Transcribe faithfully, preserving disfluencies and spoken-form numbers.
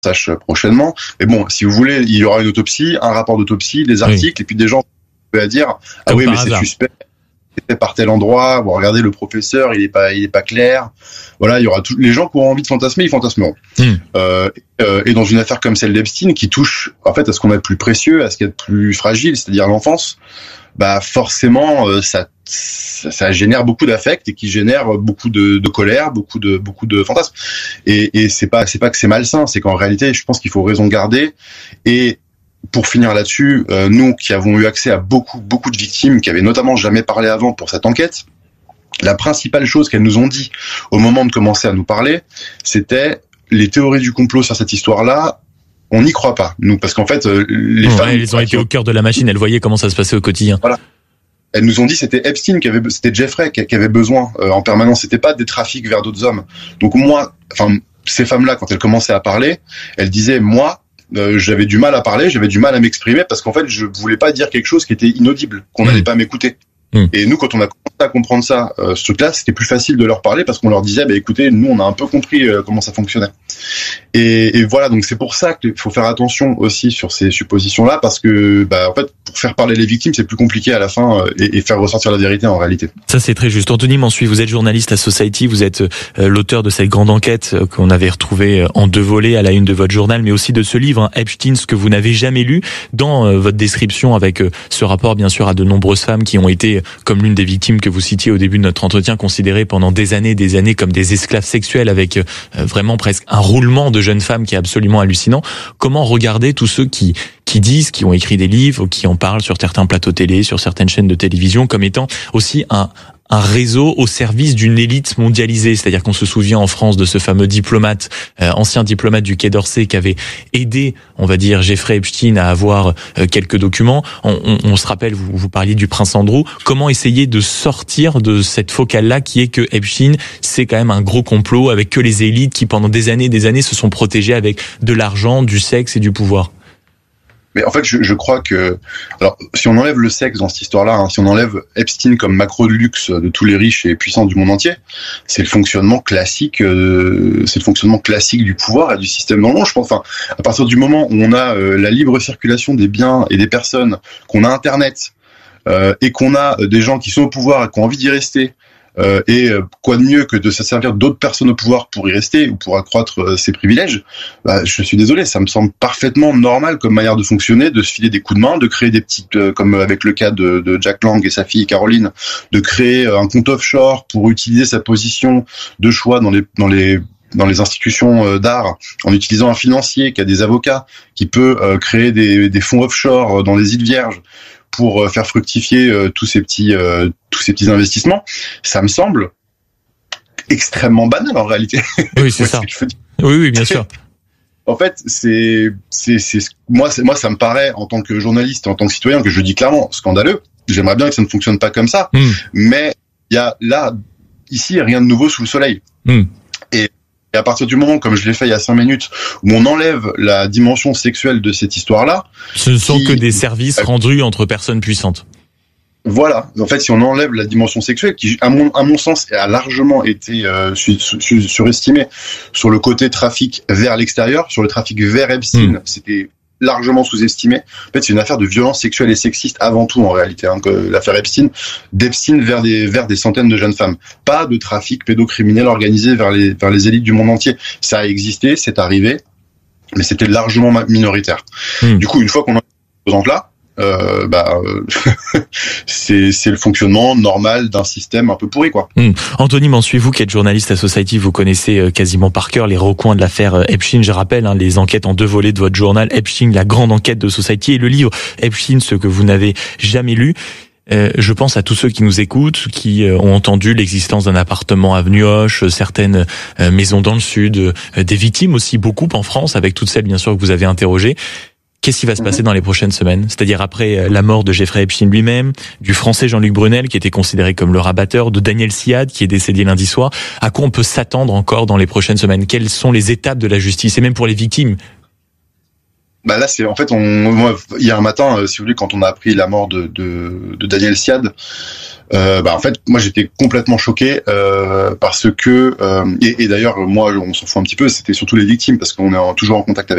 sache prochainement. Mais bon, si vous voulez, il y aura une autopsie, un rapport d'autopsie, des articles, oui. Et puis des gens à dire ah Comme oui, mais hasard. c'est suspect. C'était par tel endroit. Bon, regardez, le professeur, il est pas, il est pas clair. Voilà, il y aura tous les gens qui auront envie de fantasmer, ils fantasmeront. Mmh. Euh, euh, et dans une affaire comme celle d'Epstein, qui touche en fait à ce qu'on a de plus précieux, à ce qu'il y a de plus fragile, c'est-à-dire l'enfance, bah forcément, euh, ça, ça, ça génère beaucoup d'affect et qui génère beaucoup de, de colère, beaucoup de, beaucoup de fantasmes. Et, et c'est pas, c'est pas que c'est malsain, c'est qu'en réalité, je pense qu'il faut raison garder. Et pour finir là-dessus, euh, nous qui avons eu accès à beaucoup, beaucoup de victimes qui avaient notamment jamais parlé avant pour cette enquête, la principale chose qu'elles nous ont dit au moment de commencer à nous parler, c'était les théories du complot sur cette histoire-là. On n'y croit pas, nous, parce qu'en fait, euh, les ouais, femmes, elles ont été au cœur de la machine. Elles voyaient comment ça se passait au quotidien. Voilà. Elles nous ont dit c'était Epstein qui avait, c'était Jeffrey qui, qui avait besoin euh, en permanence. C'était pas des trafics vers d'autres hommes. Donc moi, enfin, ces femmes-là, quand elles commençaient à parler, elles disaient moi. Euh, j'avais du mal à parler, j'avais du mal à m'exprimer parce qu'en fait, je voulais pas dire quelque chose qui était inaudible, qu'on n'allait mmh. pas m'écouter. Mmh. Et nous, quand on a commencé à comprendre ça, euh, ce truc-là, c'était plus facile de leur parler parce qu'on leur disait, bah écoutez, nous, on a un peu compris euh, comment ça fonctionnait. Et, et voilà, donc c'est pour ça qu'il faut faire attention aussi sur ces suppositions-là parce que, bah en fait, pour faire parler les victimes, c'est plus compliqué à la fin euh, et, et faire ressortir la vérité en réalité. Ça, c'est très juste. Anthony Mansuy, vous êtes journaliste à Society, vous êtes euh, l'auteur de cette grande enquête euh, qu'on avait retrouvée en deux volets à la une de votre journal, mais aussi de ce livre, hein, Epstein, ce que vous n'avez jamais lu, dans euh, votre description avec euh, ce rapport, bien sûr, à de nombreuses femmes qui ont été, comme l'une des victimes que vous citiez au début de notre entretien, considérées pendant des années, des années comme des esclaves sexuels avec euh, vraiment presque un roulement de jeunes femmes qui est absolument hallucinant. Comment regarder tous ceux qui qui disent, qui ont écrit des livres, qui en parlent sur certains plateaux télé, sur certaines chaînes de télévision, comme étant aussi un un réseau au service d'une élite mondialisée, c'est-à-dire qu'on se souvient en France de ce fameux diplomate, euh, ancien diplomate du Quai d'Orsay qui avait aidé, on va dire, Jeffrey Epstein à avoir euh, quelques documents. On, on, on se rappelle, vous, vous parliez du prince Andrew. Comment essayer de sortir de cette focale-là qui est que Epstein, c'est quand même un gros complot avec que les élites qui pendant des années et des années se sont protégées avec de l'argent, du sexe et du pouvoir? Mais en fait, je, je crois que, alors, si on enlève le sexe dans cette histoire-là, hein, si on enlève Epstein comme macro de luxe de tous les riches et puissants du monde entier, c'est le fonctionnement classique, euh, c'est le fonctionnement classique du pouvoir et du système dans le monde. Je pense, enfin, à partir du moment où on a euh, la libre circulation des biens et des personnes, qu'on a Internet euh, et qu'on a euh, des gens qui sont au pouvoir et qui ont envie d'y rester. Euh, et euh, quoi de mieux que de se servir d'autres personnes au pouvoir pour y rester ou pour accroître euh, ses privilèges, bah, je suis désolé, ça me semble parfaitement normal comme manière de fonctionner, de se filer des coups de main, de créer des petites, euh, comme avec le cas de, de Jack Lang et sa fille Caroline, de créer un compte offshore pour utiliser sa position de choix dans les dans les dans les institutions d'art, en utilisant un financier qui a des avocats, qui peut euh, créer des, des fonds offshore dans les îles Vierges pour faire fructifier euh, tous ces petits euh, tous ces petits investissements, ça me semble extrêmement banal en réalité. Oui, c'est ça. Que oui, oui, bien sûr. En fait, c'est c'est c'est moi c'est moi ça me paraît en tant que journaliste, en tant que citoyen, que je dis clairement scandaleux. J'aimerais bien que ça ne fonctionne pas comme ça, mm. mais il y a là ici rien de nouveau sous le soleil. Mm. Et Et à partir du moment, comme je l'ai fait il y a cinq minutes, où on enlève la dimension sexuelle de cette histoire-là... Ce ne sont qui... que des services euh... rendus entre personnes puissantes. Voilà. En fait, si on enlève la dimension sexuelle, qui, à mon, à mon sens, a largement été euh, su, su, surestimée sur le côté trafic vers l'extérieur, sur le trafic vers Epstein, mmh. c'était largement sous-estimé. En fait, c'est une affaire de violence sexuelle et sexiste avant tout, en réalité, hein, que l'affaire Epstein, d'Epstein vers des, vers des centaines de jeunes femmes. Pas de trafic pédocriminel organisé vers les, vers les élites du monde entier. Ça a existé, c'est arrivé, mais c'était largement minoritaire. Mmh. Du coup, une fois qu'on a ces exemples-là, Euh, bah, euh, c'est, c'est le fonctionnement normal d'un système un peu pourri, quoi. Mmh. Anthony Mansuy, vous qui êtes journaliste à Society, vous connaissez quasiment par cœur les recoins de l'affaire Epstein. Je rappelle hein, les enquêtes en deux volets de votre journal Epstein, la grande enquête de Society, et le livre Epstein, ce que vous n'avez jamais lu. Euh, je pense à tous ceux qui nous écoutent, qui euh, ont entendu l'existence d'un appartement avenue Hoche, certaines euh, maisons dans le sud, euh, des victimes aussi, beaucoup en France, avec toutes celles bien sûr que vous avez interrogées. Qu'est-ce qui va se passer dans les prochaines semaines? C'est-à-dire après la mort de Jeffrey Epstein lui-même, du Français Jean-Luc Brunel qui était considéré comme le rabatteur, de Daniel Siad qui est décédé lundi soir. À quoi on peut s'attendre encore dans les prochaines semaines? Quelles sont les étapes de la justice et même pour les victimes? Bah là, c'est en fait, on, moi, hier matin, euh, si vous voulez, quand on a appris la mort de, de, de Daniel Siad, euh, bah en fait, moi j'étais complètement choqué euh, parce que euh, et, et d'ailleurs, moi, on s'en fout un petit peu. C'était surtout les victimes parce qu'on est en, toujours en contact avec